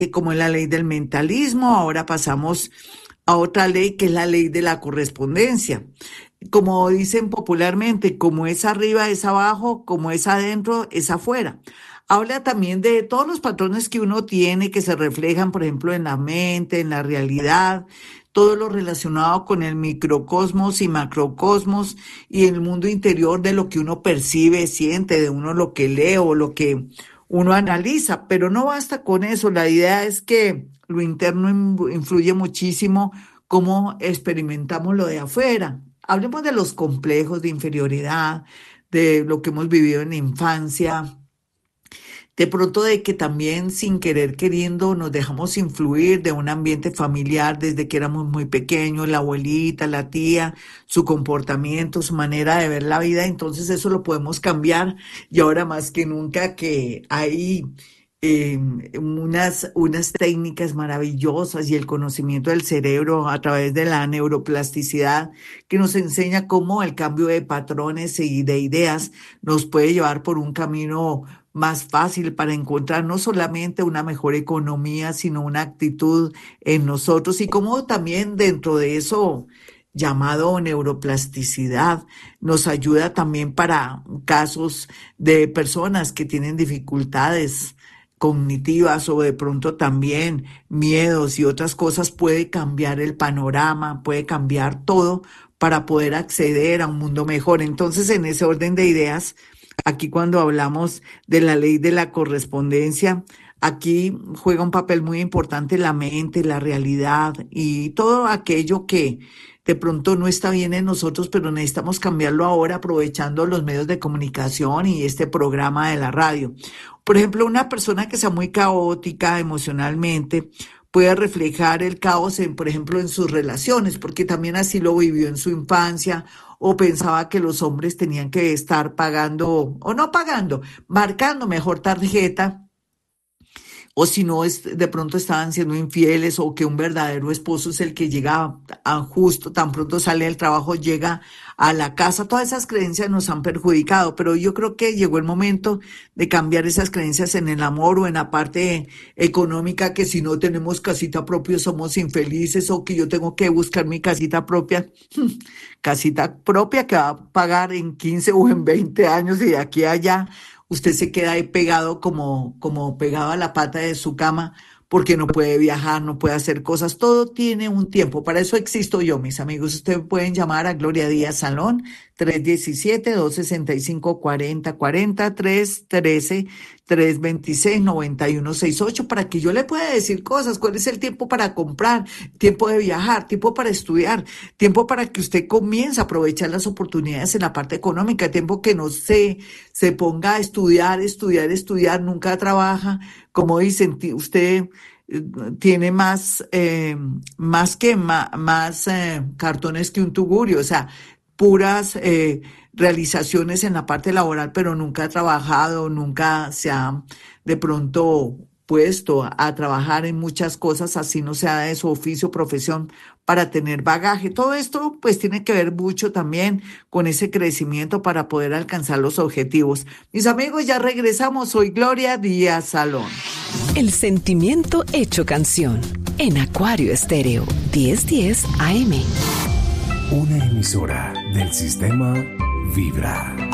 como es la ley del mentalismo, ahora pasamos a otra ley que es la ley de la correspondencia. Como dicen popularmente, como es arriba es abajo, como es adentro es afuera. Habla también de todos los patrones que uno tiene que se reflejan, por ejemplo, en la mente, en la realidad, todo lo relacionado con el microcosmos y macrocosmos y el mundo interior de lo que uno percibe, siente, de uno lo que lee o lo que uno analiza. Pero no basta con eso, la idea es que lo interno influye muchísimo cómo experimentamos lo de afuera. Hablemos de los complejos de inferioridad, de lo que hemos vivido en la infancia, de pronto de que también sin querer queriendo nos dejamos influir de un ambiente familiar desde que éramos muy pequeños, la abuelita, la tía, su comportamiento, su manera de ver la vida, entonces eso lo podemos cambiar y ahora más que nunca que hay unas técnicas maravillosas y el conocimiento del cerebro a través de la neuroplasticidad que nos enseña cómo el cambio de patrones y de ideas nos puede llevar por un camino más fácil para encontrar no solamente una mejor economía, sino una actitud en nosotros y cómo también dentro de eso llamado neuroplasticidad nos ayuda también para casos de personas que tienen dificultades cognitivas o de pronto también miedos y otras cosas, puede cambiar el panorama, puede cambiar todo para poder acceder a un mundo mejor. Entonces, en ese orden de ideas, aquí cuando hablamos de la ley de la correspondencia, aquí juega un papel muy importante la mente, la realidad y todo aquello que de pronto no está bien en nosotros, pero necesitamos cambiarlo ahora aprovechando los medios de comunicación y este programa de la radio. Por ejemplo, una persona que sea muy caótica emocionalmente puede reflejar el caos en, por ejemplo, en sus relaciones, porque también así lo vivió en su infancia o pensaba que los hombres tenían que estar pagando o no pagando, marcando mejor tarjeta o si no, de pronto estaban siendo infieles o que un verdadero esposo es el que llega a justo, tan pronto sale del trabajo, llega a la casa. Todas esas creencias nos han perjudicado, pero yo creo que llegó el momento de cambiar esas creencias en el amor o en la parte económica, que si no tenemos casita propia somos infelices o que yo tengo que buscar mi casita propia, casita propia que va a pagar en 15 o en 20 años y de aquí a allá usted se queda ahí pegado como pegado a la pata de su cama porque no puede viajar, no puede hacer cosas. Todo tiene un tiempo. Para eso existo yo, mis amigos. Ustedes pueden llamar a Gloria Díaz Salón, 317-265-4040, 313-326-9168, para que yo le pueda decir cosas. ¿Cuál es el tiempo para comprar? Tiempo de viajar, tiempo para estudiar, tiempo para que usted comience a aprovechar las oportunidades en la parte económica, tiempo que no se ponga a estudiar, nunca trabaja. Como dicen, usted tiene más cartones que un tugurio, o sea, puras realizaciones en la parte laboral, pero nunca ha trabajado, nunca se ha de pronto puesto a trabajar en muchas cosas, así no sea de su oficio, profesión, para tener bagaje. Todo esto pues tiene que ver mucho también con ese crecimiento para poder alcanzar los objetivos. Mis amigos, ya regresamos. Soy Gloria Díaz Salón. El sentimiento hecho canción en Acuario Estéreo 1010 AM. Una emisora del sistema Vibra.